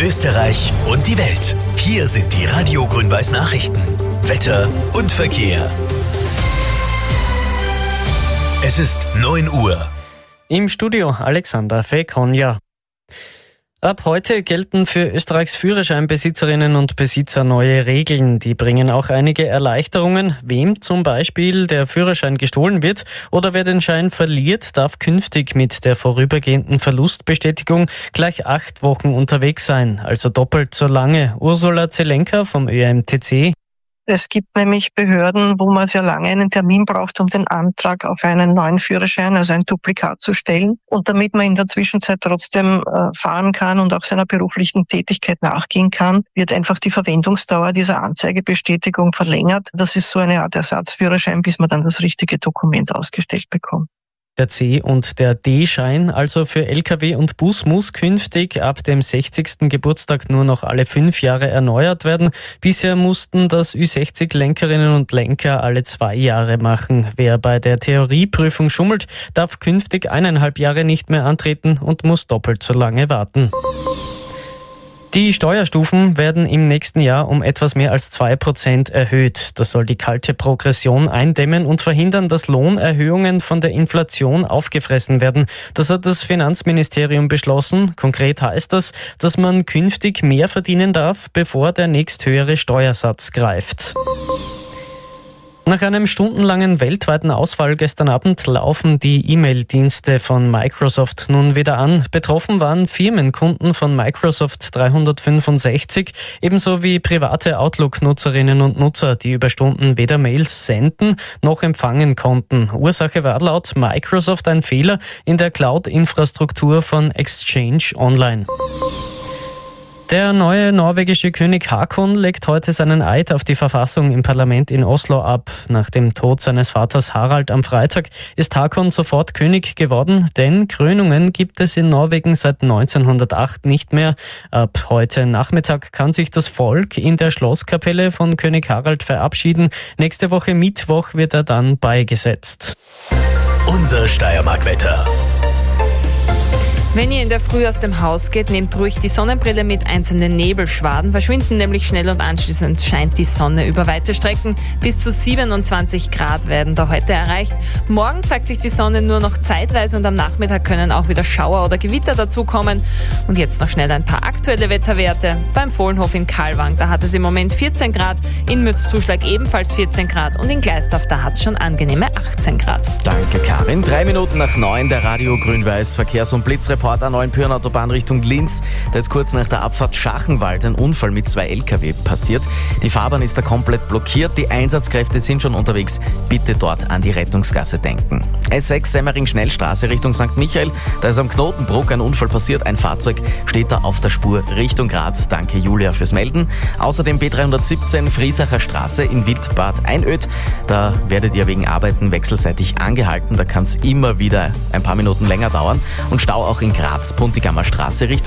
Österreich und die Welt. Hier sind die Radio Grün-Weiß Nachrichten. Wetter und Verkehr. Es ist 9 Uhr. Im Studio Alexander Fekonja. Ab heute gelten für Österreichs Führerscheinbesitzerinnen und Besitzer neue Regeln. Die bringen auch einige Erleichterungen. Wem zum Beispiel der Führerschein gestohlen wird oder wer den Schein verliert, darf künftig mit der vorübergehenden Verlustbestätigung gleich 8 Wochen unterwegs sein, also doppelt so lange. Ursula Zelenka vom ÖMTC. Es gibt nämlich Behörden, wo man sehr lange einen Termin braucht, um den Antrag auf einen neuen Führerschein, also ein Duplikat zu stellen. Und damit man in der Zwischenzeit trotzdem fahren kann und auch seiner beruflichen Tätigkeit nachgehen kann, wird einfach die Verwendungsdauer dieser Anzeigebestätigung verlängert. Das ist so eine Art Ersatzführerschein, bis man dann das richtige Dokument ausgestellt bekommt. Der C- und der D-Schein, also für Lkw und Bus, muss künftig ab dem 60. Geburtstag nur noch alle 5 Jahre erneuert werden. Bisher mussten das Ü60-Lenkerinnen und Lenker alle 2 Jahre machen. Wer bei der Theorieprüfung schummelt, darf künftig 1,5 Jahre nicht mehr antreten und muss doppelt so lange warten. Die Steuerstufen werden im nächsten Jahr um etwas mehr als 2% erhöht. Das soll die kalte Progression eindämmen und verhindern, dass Lohnerhöhungen von der Inflation aufgefressen werden. Das hat das Finanzministerium beschlossen. Konkret heißt das, dass man künftig mehr verdienen darf, bevor der nächsthöhere Steuersatz greift. Nach einem stundenlangen weltweiten Ausfall gestern Abend laufen die E-Mail-Dienste von Microsoft nun wieder an. Betroffen waren Firmenkunden von Microsoft 365, ebenso wie private Outlook-Nutzerinnen und Nutzer, die über Stunden weder Mails senden noch empfangen konnten. Ursache war laut Microsoft ein Fehler in der Cloud-Infrastruktur von Exchange Online. Der neue norwegische König Haakon legt heute seinen Eid auf die Verfassung im Parlament in Oslo ab. Nach dem Tod seines Vaters Harald am Freitag ist Haakon sofort König geworden, denn Krönungen gibt es in Norwegen seit 1908 nicht mehr. Ab heute Nachmittag kann sich das Volk in der Schlosskapelle von König Harald verabschieden. Nächste Woche Mittwoch wird er dann beigesetzt. Unser Steiermark-Wetter. Wenn ihr in der Früh aus dem Haus geht, nehmt ruhig die Sonnenbrille mit. Einzelne Nebelschwaden verschwinden nämlich schnell und anschließend scheint die Sonne über weite Strecken. Bis zu 27 Grad werden da heute erreicht. Morgen zeigt sich die Sonne nur noch zeitweise und am Nachmittag können auch wieder Schauer oder Gewitter dazukommen. Und jetzt noch schnell ein paar aktuelle Wetterwerte. Beim Fohlenhof in Kalwang, da hat es im Moment 14 Grad, in Mützzuschlag ebenfalls 14 Grad und in Gleisdorf, da hat es schon angenehme 18 Grad. Danke, Karin. 3 Minuten nach 9, der Radio Grün-Weiß Verkehrs- und Blitzreport an Neuenpürn-Autobahn Richtung Linz. Da ist kurz nach der Abfahrt Schachenwald ein Unfall mit 2 Lkw passiert. Die Fahrbahn ist da komplett blockiert. Die Einsatzkräfte sind schon unterwegs. Bitte dort an die Rettungsgasse denken. S6 Semmering-Schnellstraße Richtung St. Michael. Da ist am Knotenbruck ein Unfall passiert. Ein Fahrzeug steht da auf der Spur Richtung Graz. Danke, Julia, fürs Melden. Außerdem B317 Friesacher Straße in Wildbad-Einöd. Da werdet ihr wegen Arbeiten wechselseitig angehalten. Da kann es immer wieder ein paar Minuten länger dauern. Und Stau auch in Graz, Puntigammer Straße Richtung